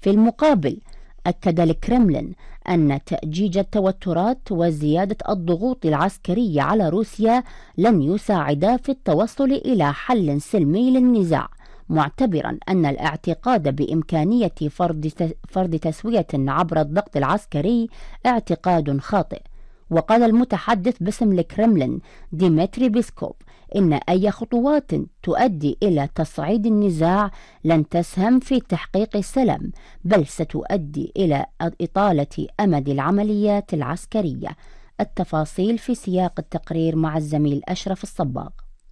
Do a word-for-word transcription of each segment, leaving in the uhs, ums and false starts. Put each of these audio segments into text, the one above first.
في المقابل، أكد الكرملين أن تأجيج التوترات وزيادة الضغوط العسكرية على روسيا لن يساعدا في التوصل إلى حل سلمي للنزاع، معتبرا أن الاعتقاد بإمكانية فرض فرض تسوية عبر الضغط العسكري اعتقاد خاطئ. وقال المتحدث باسم الكرملين ديمتري بيسكوف إن أي خطوات تؤدي إلى تصعيد النزاع لن تسهم في تحقيق السلام، بل ستؤدي إلى إطالة أمد العمليات العسكرية. التفاصيل في سياق التقرير مع الزميل أشرف الصباغ.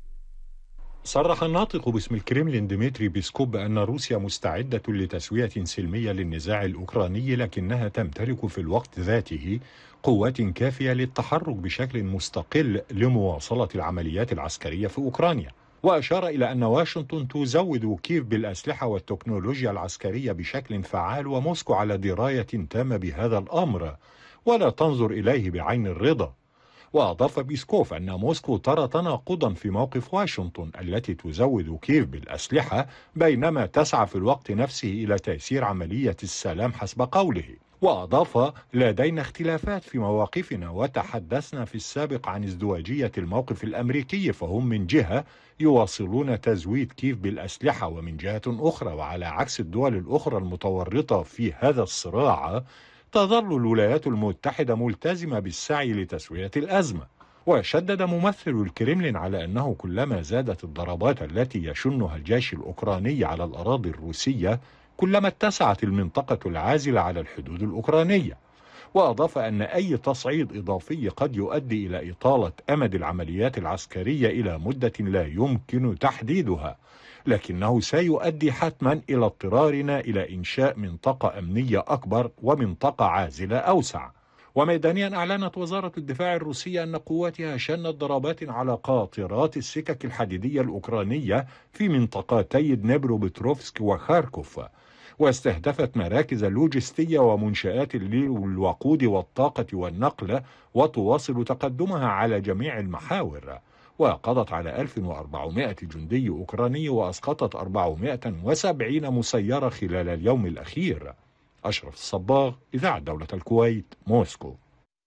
صرح الناطق باسم الكرملين ديمتري بيسكوف بأن روسيا مستعدة لتسوية سلمية للنزاع الأوكراني، لكنها تمتلك في الوقت ذاته قوات كافية للتحرك بشكل مستقل لمواصلة العمليات العسكرية في أوكرانيا. وأشار إلى أن واشنطن تزود كييف بالأسلحة والتكنولوجيا العسكرية بشكل فعال، وموسكو على دراية تامة بهذا الأمر ولا تنظر إليه بعين الرضا. وأضاف بيسكوف أن موسكو ترى تناقضا في موقف واشنطن التي تزود كييف بالأسلحة بينما تسعى في الوقت نفسه إلى تيسير عملية السلام حسب قوله. وأضاف: لدينا اختلافات في مواقفنا، وتحدثنا في السابق عن ازدواجية الموقف الأمريكي، فهم من جهة يواصلون تزويد كييف بالأسلحة، ومن جهة أخرى وعلى عكس الدول الأخرى المتورطة في هذا الصراع تظل الولايات المتحدة ملتزمة بالسعي لتسوية الأزمة. وشدد ممثل الكرملين على أنه كلما زادت الضربات التي يشنها الجيش الأوكراني على الأراضي الروسية كلما اتسعت المنطقة العازلة على الحدود الأوكرانية. وأضاف أن أي تصعيد إضافي قد يؤدي إلى إطالة أمد العمليات العسكرية إلى مدة لا يمكن تحديدها، لكنه سيؤدي حتما إلى اضطرارنا إلى إنشاء منطقة أمنية أكبر ومنطقة عازلة أوسع. وميدانيا أعلنت وزارة الدفاع الروسية أن قواتها شنت ضربات على قاطرات السكك الحديدية الأوكرانية في منطقتي دنيبروبتروفسك وخاركوف، واستهدفت مراكز لوجستية ومنشآت للوقود والطاقة والنقل، وتواصل تقدمها على جميع المحاور. وقضت على ألف وأربعمائة جندي أوكراني وأسقطت أربعمائة وسبعين مسيرة خلال اليوم الأخير. أشرف الصباغ، إذاعة دولة الكويت، موسكو.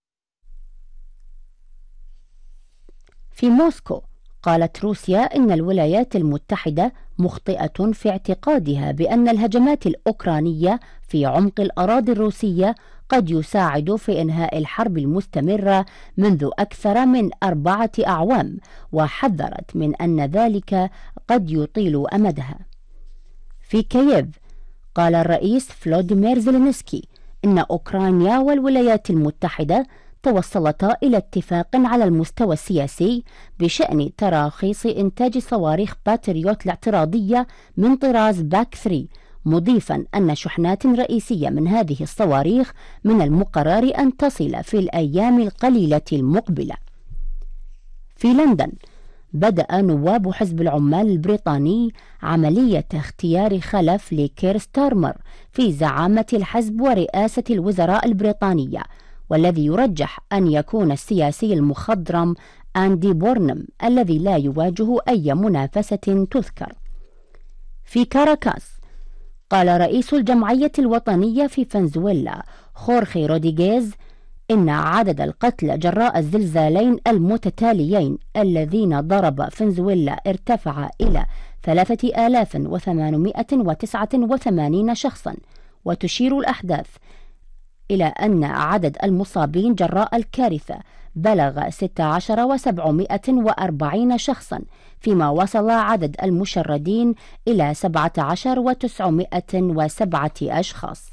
في موسكو، قالت روسيا إن الولايات المتحدة مخطئة في اعتقادها بأن الهجمات الأوكرانية في عمق الأراضي الروسية قد يساعد في إنهاء الحرب المستمرة منذ أكثر من أربعة أعوام، وحذرت من أن ذلك قد يطيل أمدها. في كييف، قال الرئيس فلوديمير زيلينسكي إن أوكرانيا والولايات المتحدة توصلتا إلى اتفاق على المستوى السياسي بشأن تراخيص إنتاج صواريخ باتريوت الاعتراضية من طراز باك ثلاثة، مضيفا أن شحنات رئيسية من هذه الصواريخ من المقرر أن تصل في الأيام القليلة المقبلة. في لندن، بدأ نواب حزب العمال البريطاني عملية اختيار خلف لكير ستارمر في زعامة الحزب ورئاسة الوزراء البريطانية، والذي يرجح أن يكون السياسي المخضرم أندي بورنم الذي لا يواجه أي منافسة تذكر. في كاراكاس، قال رئيس الجمعية الوطنية في فنزويلا خورخي روديغيز إن عدد القتلى جراء الزلزالين المتتاليين الذين ضرب فنزويلا ارتفع إلى ثلاثة آلاف وثمانمائة وتسعة وثمانين شخصا، وتشير الأحداث إلى أن عدد المصابين جراء الكارثة بلغ ستة عشر وسبعمائة وأربعين شخصا، فيما وصل عدد المشردين إلى سبعة عشر وتسعمائة وسبعة أشخاص.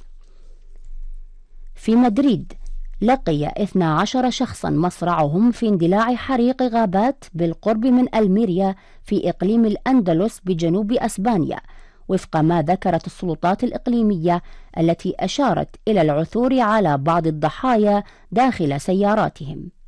في مدريد، لقي اثني عشر شخصا مصرعهم في اندلاع حريق غابات بالقرب من ألميريا في إقليم الأندلس بجنوب أسبانيا، وفق ما ذكرت السلطات الإقليمية التي أشارت إلى العثور على بعض الضحايا داخل سياراتهم.